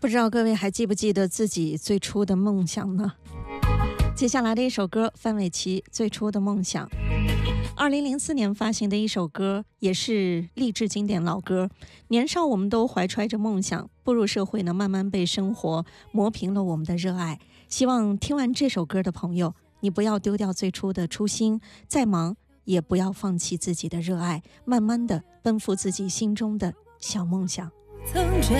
不知道各位还记不记得自己最初的梦想呢？接下来的一首歌，范玮琪最初的梦想，2004年发行的一首歌，也是励志经典老歌。年少我们都怀揣着梦想，步入社会呢，慢慢被生活磨平了我们的热爱。希望听完这首歌的朋友，你不要丢掉最初的初心，再忙也不要放弃自己的热爱，慢慢的奔赴自己心中的小梦想。 曾真